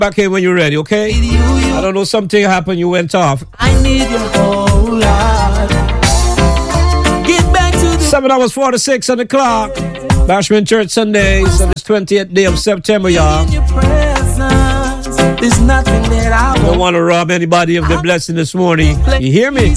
back in when you're ready, okay? I don't know, something happened, you went off. I need your whole lot. Get back to the 7 hours 46 on the clock. Bashment Church Sundays on this 20th day of September, y'all. in your presence. There's nothing that I Don't want to rob anybody of their blessing this morning. You hear me?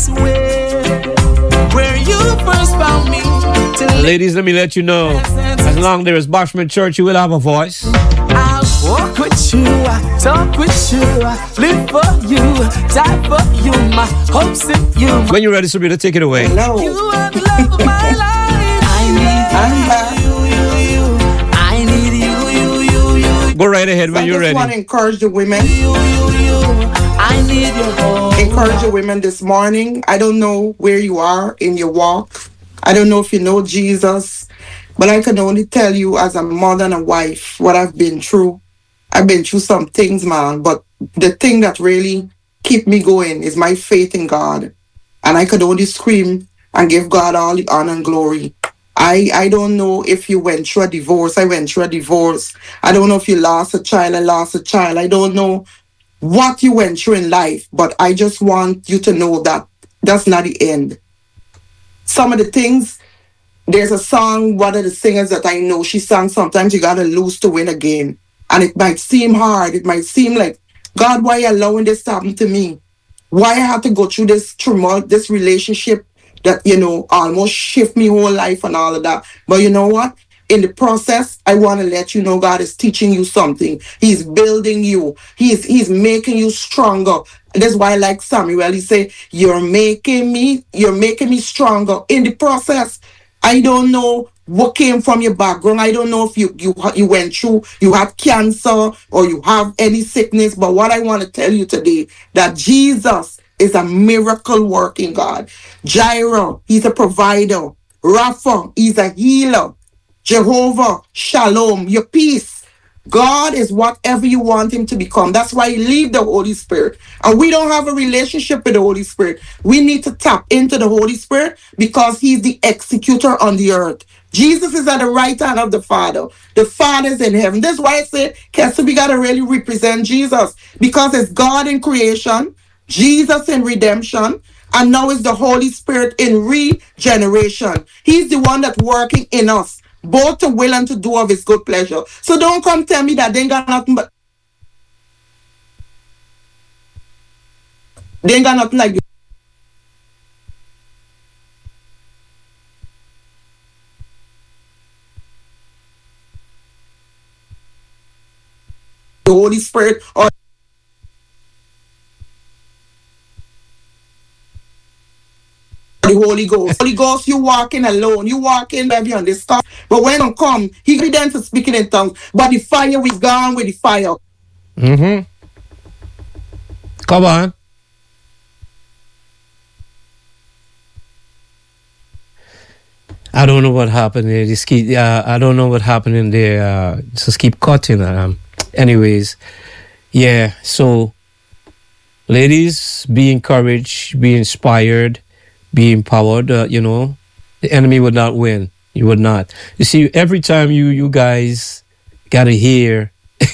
Where you first found me. Ladies, let me let you know, as long as there is Bashment Church, you will have a voice. I'll walk with you, I talk with you, I live for you, die for you, my hopes in you. When you're ready, Sabrina, take it away. Hello. You are the love of my life. I need you. I need you. Go right ahead when I you're just ready. want to encourage the women. I need your whole. Encourage the women this morning. I don't know where you are in your walk. I don't know if you know Jesus, but I can only tell you as a mother and a wife what I've been through. I've been through some things, man, but the thing that really keep me going is my faith in God. And I could only scream and give God all the honor and glory. I don't know if you went through a divorce. I went through a divorce. I don't know if you lost a child. I lost a child. I don't know what you went through in life, but I just want you to know that that's not the end. Some of the things, there's a song, one of the singers that I know, she sang, sometimes you gotta lose to win again. And it might seem hard. It might seem like, God, why are you allowing this to happen to me? Why I have to go through this turmoil, this relationship that, almost shift me whole life and all of that. But you know what? In the process, I want to let you know God is teaching you something. He's building you. He's making you stronger. That's why I like Samuel. He say, you're making me stronger. In the process, I don't know what came from your background. I don't know if you went through, you had cancer or you have any sickness. But what I want to tell you today, that Jesus is a miracle working God. Jireh, he's a provider. Rapha, he's a healer. Jehovah, Shalom, your peace. God is whatever you want him to become. That's why he leave the Holy Spirit. And we don't have a relationship with the Holy Spirit. We need to tap into the Holy Spirit because he's the executor on the earth. Jesus is at the right hand of the Father. The Father is in heaven. That's why I say, Kester, we got to really represent Jesus, because it's God in creation, Jesus in redemption, and now it's the Holy Spirit in regeneration. He's the one that's working in us, both to will and to do of his good pleasure. So don't come tell me that they ain't got nothing like the Holy Spirit or the Holy Ghost. Holy Ghost, you walking alone. You walking baby on this stuff. But when you come, he be then to speaking in tongues. But the fire, we gone with the fire. Mm-hmm. Come on. I don't know what happened there. I don't know what happened in there. Just keep cutting. Anyways, yeah. So, ladies, be encouraged, be inspired, be empowered. The enemy would not win. You would not. You see, every time you guys gotta hear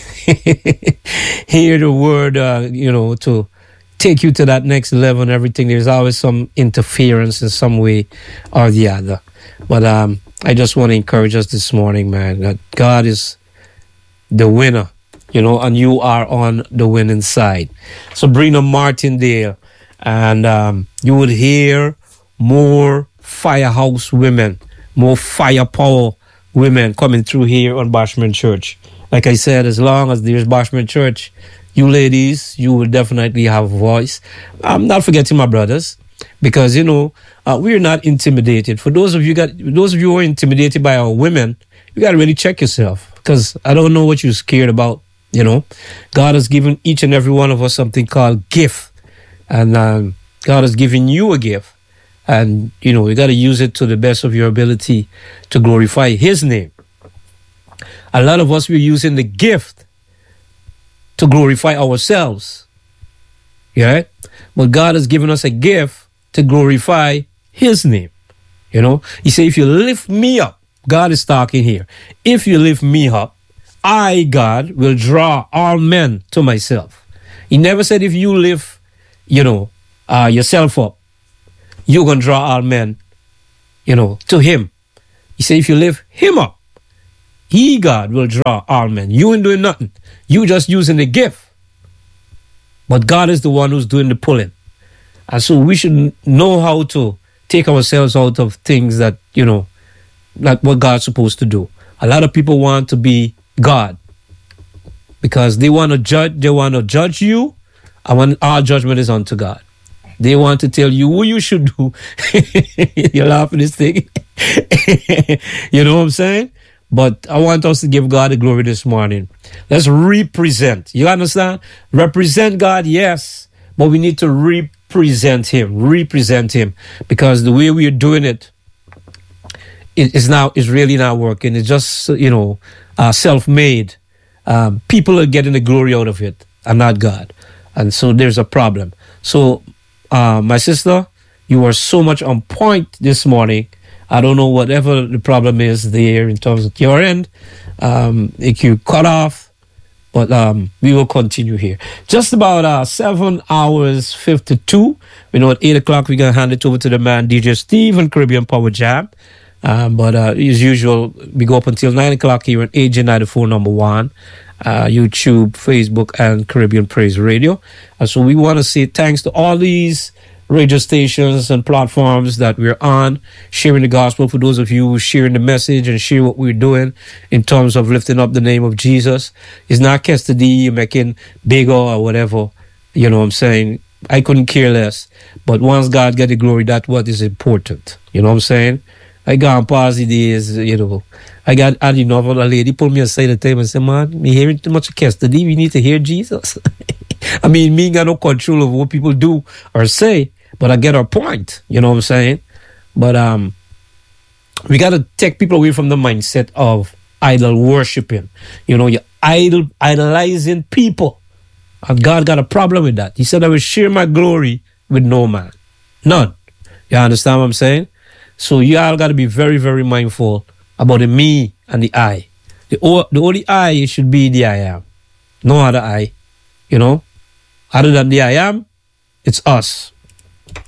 the word, to take you to that next level and everything, there's always some interference in some way or the other. But I just want to encourage us this morning, man, that God is the winner, and you are on the winning side. Sabrina Martindale, and you would hear more firehouse women, more firepower women coming through here on Bashment Church. Like I said, as long as there's Bashment Church, you ladies, you will definitely have a voice. I'm not forgetting my brothers, because we're not intimidated. For those of you who are intimidated by our women, you got to really check yourself, because I don't know what you're scared about. God has given each and every one of us something called gift, and God has given you a gift, and you got to use it to the best of your ability to glorify His name. A lot of us, we're using the gift to glorify ourselves, yeah. But God has given us a gift to glorify His name. He said, if you lift me up, God is talking here. If you lift me up, I, God, will draw all men to myself. He never said if you lift, yourself up, you're going to draw all men, to him. He said if you lift him up, he, God, will draw all men. You ain't doing nothing. You just using the gift. But God is the one who's doing the pulling. And so we should know how to take ourselves out of things that, like what God's supposed to do. A lot of people want to be God because they want to judge you, and when our judgment is unto God. They want to tell you what you should do. You're laughing this thing. You know what I'm saying? But I want us to give God the glory this morning. Let's represent. You understand? Represent God, yes, but we need to represent him. Represent him. Because the way we are doing it is really not working. It's just, self-made. People are getting the glory out of it and not God. And so there's a problem. So, my sister, you are so much on point this morning. I don't know whatever the problem is there in terms of your end. If you cut off, but we will continue here. Just about 7 hours 52. We know at 8 o'clock we're going to hand it over to the man DJ Steve and Caribbean Power Jam. But as usual, we go up until 9 o'clock here on AJ94 number 1, YouTube, Facebook, and Caribbean Praise Radio. And so we want to say thanks to all these radio stations and platforms that we're on, sharing the gospel. For those of you who sharing the message and share what we're doing in terms of lifting up the name of Jesus. It's not custody, making bigger or whatever. You know what I'm saying? I couldn't care less. But once God get the glory, that's what is important. You know what I'm saying? I got past the days, I got had enough of a lady pulled me aside at the time and said, man, me hearing too much custody, we need to hear Jesus. I mean, me got no control of what people do or say, but I get her point. You know what I'm saying? But we got to take people away from the mindset of idol worshiping. You're idolizing people. And God got a problem with that. He said, I will share my glory with no man. None. You understand what I'm saying? So you all got to be very, very mindful about the me and the I. The only I should be the I am. No other I. Other than the I am, it's us.